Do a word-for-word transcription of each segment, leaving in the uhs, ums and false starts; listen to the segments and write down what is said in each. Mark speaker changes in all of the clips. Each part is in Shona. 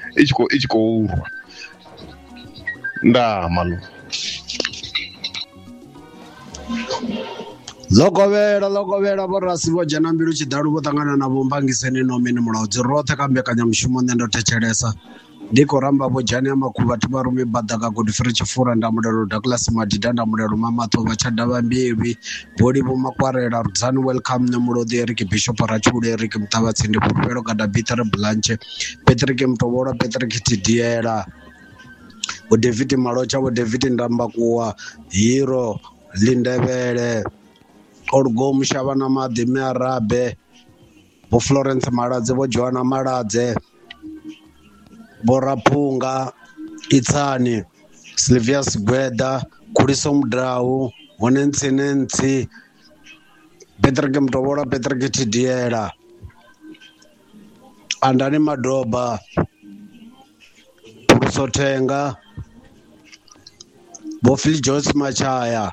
Speaker 1: ichiko ichiko urwa nda manu
Speaker 2: Lokovela lokovela borasi bo jana mbilu chidalu bo tangana na bombangiseni no mini mulaudzi rothe ka mbekanyamushumo nne ndo thetshelesa ndiko ramba bo jani amakuva tivarume badaka kuti firi chifura ndamulelo Douglas Madida ndamulelo Mamatova chadava mbiwi bodi bo makwarela Rudzani welcome nemulodi Eric Bishop Rachule Eric Mtavatsindi Purpelo kada Peter Blanche Patrick Mtobola Patrick Tidiela bo David Malocha bo David Ndambakuwa Hero Lindebele Orgo Mushavana Madime Arabe bo Florence Maladze bo Joanna Maladze bo Rapunga Itsani Sylvius Gweda Kuliso Mdrau Wonentsinentsi Patrick Mtobola Patrick Tidiela Andani Madoba Purusotenga bo Phil Jones Machaya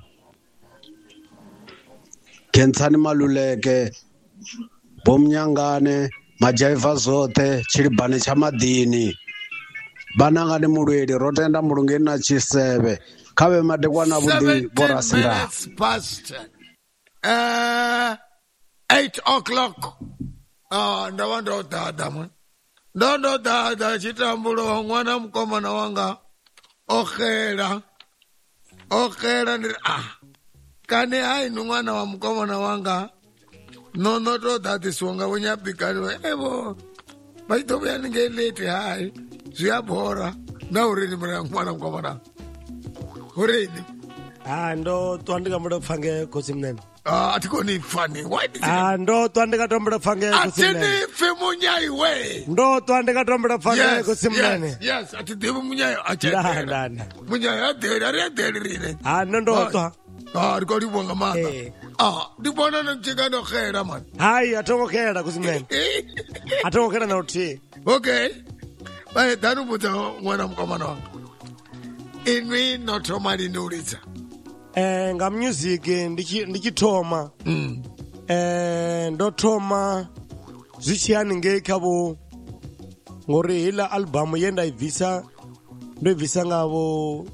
Speaker 2: Kensani Maluleke Bomnyangane Majaiva zote Chilibane chamadini Banangani mulweli rotenda mulungeni na chisebe kabe madekwana budi borasinda
Speaker 3: past uh, eight o'clock ah ndawanda dada man ndondo dada chitambulo mwana mkomana wanga okhela okhela ndi ah kane hai mwana wa mkomana wanga no no to dadi songa unyapikani ebo baito yani ngelete hai ziyabhora na ureni mwana mkomana ureni
Speaker 4: ah ndo twandika muda pfange kosimnene
Speaker 3: ah atikoni fani why did
Speaker 4: ah ndo twandika tombula pfange kosimnene
Speaker 3: atini femunyai we
Speaker 4: ndo twandika tombula pfange kosimnene
Speaker 3: yes yes atidi munyai
Speaker 4: achera ndana
Speaker 3: munyai adela ari adela rine
Speaker 4: ah ndo twa
Speaker 3: ah rikodi bonga mata ah ndibona nchigano khera man
Speaker 4: hai atongokera kosimnene atongokera na uti
Speaker 3: okay bae danu buta mwana mkomana wangu inwi notomali nulitsa
Speaker 4: eh nga music ndichi ndichitoma
Speaker 3: mm
Speaker 4: eh ndotoma zvichiyani ngekhabo ngori hila album yenda ivisa ndo ivisa ngavo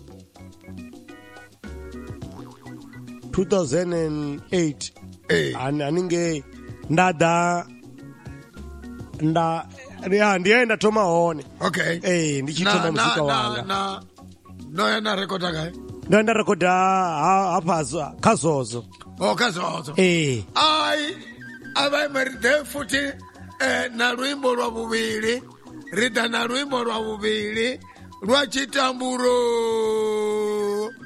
Speaker 4: two thousand eight
Speaker 3: eh
Speaker 4: ani aninge ndada nda ya ndienda toma hone
Speaker 3: okay
Speaker 4: eh ndichitoma muzika wanga
Speaker 3: na no yana recorda kai
Speaker 4: ndo nda recorda hapa kazozo
Speaker 3: oh kazozo
Speaker 4: eh
Speaker 3: ai abai maride futi eh na rwimbo rwa bubiri rida na rwimbo rwa bubiri rwa chitamburo